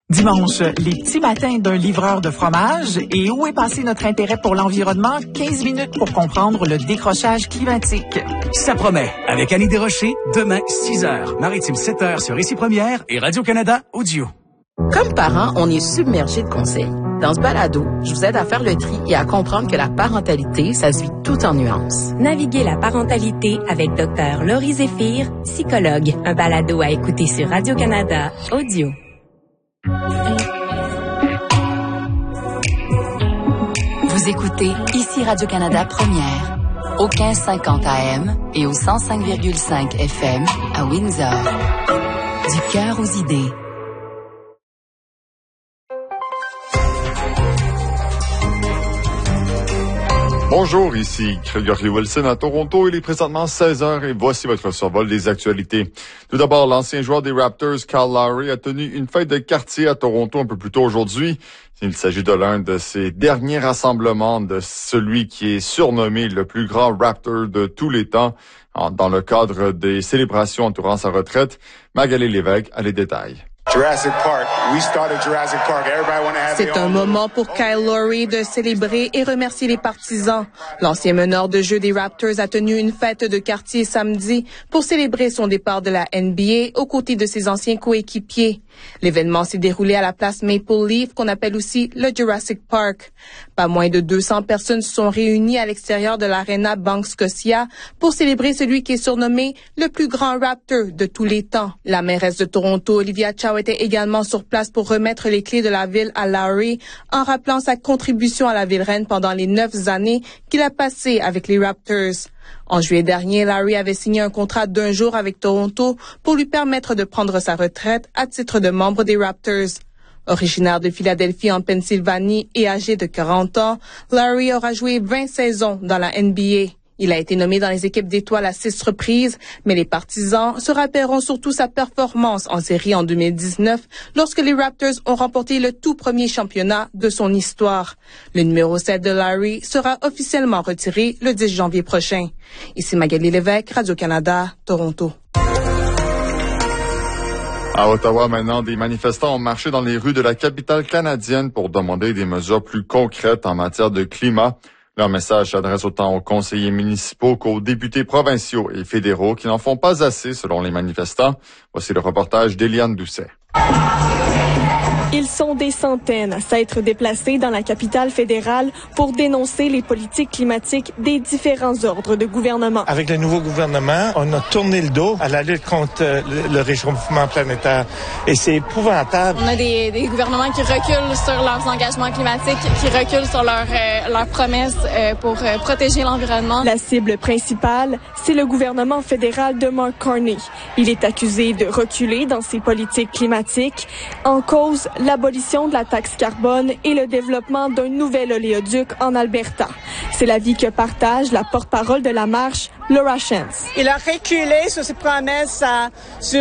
Dimanche, les petits matins d'un livreur de fromage et où est passé notre intérêt pour l'environnement? 15 minutes pour comprendre le décrochage climatique. Ça promet. Avec Annie Desrochers, demain, 6h, Maritime 7h sur Ici Première et Radio-Canada Audio. Comme parents, on est submergés de conseils. Dans ce balado, je vous aide à faire le tri et à comprendre que la parentalité, ça se vit tout en nuances. Naviguez la parentalité avec Dr. Laurie Zéphir, psychologue. Un balado à écouter sur Radio-Canada Audio. Vous écoutez Ici Radio-Canada Première, au 1550 AM et au 105,5 FM à Windsor. Du cœur aux idées. Bonjour, ici Gregory Wilson à Toronto. Il est présentement 16h et voici votre survol des actualités. Tout d'abord, l'ancien joueur des Raptors, Kyle Lowry, a tenu une fête de quartier à Toronto un peu plus tôt aujourd'hui. Il s'agit de l'un de ses derniers rassemblements de celui qui est surnommé le plus grand Raptor de tous les temps dans le cadre des célébrations entourant sa retraite. Magali Lévesque a les détails. Jurassic Park. We started Jurassic Park. Everybody want to have C'est un moment pour Kyle Lowry de célébrer et remercier les partisans. L'ancien meneur de jeu des Raptors a tenu une fête de quartier samedi pour célébrer son départ de la NBA aux côtés de ses anciens coéquipiers. L'événement s'est déroulé à la place Maple Leaf, qu'on appelle aussi le Jurassic Park. Pas moins de 200 personnes se sont réunies à l'extérieur de l'Arena Bank Scotia pour célébrer celui qui est surnommé le plus grand Raptor de tous les temps. La mairesse de Toronto, Olivia Chow, était également sur place pour remettre les clés de la ville à Lowry en rappelant sa contribution à la ville reine pendant les 9 années qu'il a passées avec les Raptors. En juillet dernier, Lowry avait signé un contrat d'1 jour avec Toronto pour lui permettre de prendre sa retraite à titre de membre des Raptors. Originaire de Philadelphie en Pennsylvanie et âgé de 40 ans, Lowry aura joué 20 saisons dans la NBA. Il a été nommé dans les équipes d'étoiles à 6 reprises, mais les partisans se rappelleront surtout sa performance en série en 2019 lorsque les Raptors ont remporté le tout premier championnat de son histoire. Le numéro 7 de Lowry sera officiellement retiré le 10 janvier prochain. Ici Magali Lévesque, Radio-Canada, Toronto. À Ottawa, maintenant, des manifestants ont marché dans les rues de la capitale canadienne pour demander des mesures plus concrètes en matière de climat. Leur message s'adresse autant aux conseillers municipaux qu'aux députés provinciaux et fédéraux qui n'en font pas assez, selon les manifestants. Voici le reportage d'Éliane Doucet. Ils sont des centaines à s'être déplacés dans la capitale fédérale pour dénoncer les politiques climatiques des différents ordres de gouvernement. Avec le nouveau gouvernement, on a tourné le dos à la lutte contre le réchauffement planétaire et c'est épouvantable. On a des gouvernements qui reculent sur leurs engagements climatiques, qui reculent sur leurs promesses pour protéger l'environnement. La cible principale, c'est le gouvernement fédéral de Mark Carney. Il est accusé de reculer dans ses politiques climatiques. En cause, l'abolition de la taxe carbone et le développement d'un nouvel oléoduc en Alberta. C'est l'avis que partage la porte-parole de la marche, Laura Shantz. Il a reculé sur ses promesses sur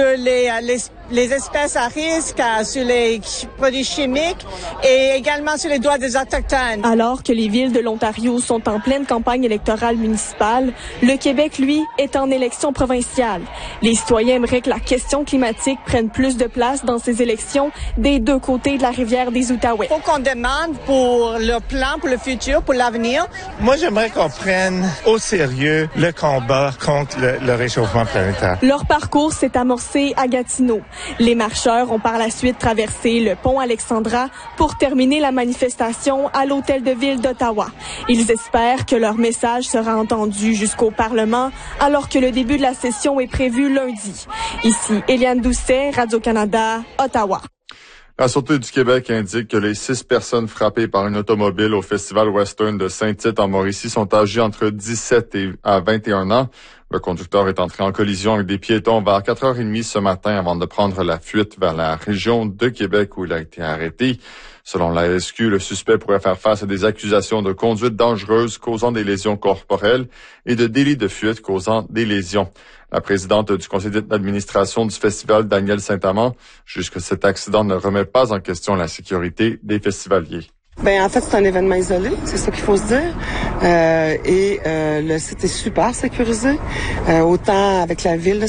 les espèces à risque, sur les produits chimiques et également sur les droits des Autochtones. Alors que les villes de l'Ontario sont en pleine campagne électorale municipale, le Québec, lui, est en élection provinciale. Les citoyens aimeraient que la question climatique prenne plus de place dans ces élections des deux côtés de la rivière des Outaouais. Il faut qu'on demande pour le plan, pour le futur, pour l'avenir. Moi, j'aimerais qu'on prenne au sérieux le combat contre le réchauffement planétaire. Leur parcours s'est amorcé à Gatineau. Les marcheurs ont par la suite traversé le pont Alexandra pour terminer la manifestation à l'hôtel de ville d'Ottawa. Ils espèrent que leur message sera entendu jusqu'au Parlement alors que le début de la session est prévu lundi. Ici, Éliane Doucet, Radio-Canada, Ottawa. La Sûreté du Québec indique que les 6 personnes frappées par une automobile au Festival Western de Saint-Tite en Mauricie sont âgées entre 17 et 21 ans. Le conducteur est entré en collision avec des piétons vers 4h30 ce matin avant de prendre la fuite vers la région de Québec où il a été arrêté. Selon la SQ, le suspect pourrait faire face à des accusations de conduite dangereuse causant des lésions corporelles et de délit de fuite causant des lésions. La présidente du conseil d'administration du festival, Danielle Saint-Amand, juge que cet accident ne remet pas en question la sécurité des festivaliers. En fait, c'est un événement isolé, c'est ça qu'il faut se dire. Le site est super sécurisé, autant avec la ville